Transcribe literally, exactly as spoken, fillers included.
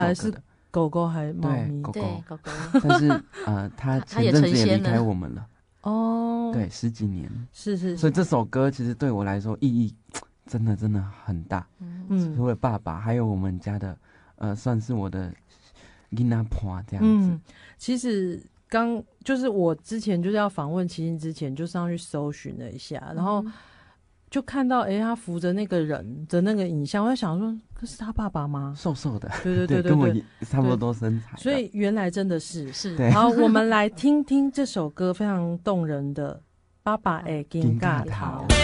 还是狗狗还猫咪？ 对，狗狗， 狗狗。 但是呃，他前阵子也离开我们了。哦，对，十几年， 是是是。 所以这首歌其实对我来说意义真的真的很大。嗯，除了爸爸，还有我们家的，呃，算是我的囡仔伴这样子。嗯， 其实刚就是我之前就是要访问麒麟之前，就上去搜寻了一下，然后。就看到哎、欸，他扶着那个人的那个影像，我在想说，这是他爸爸吗？ 瘦瘦的， 对对对 对, 对， 跟我差不多身材。 所以原来真的是是。 好，我们来听听这首歌非常动人的《爸爸的金嘎头》。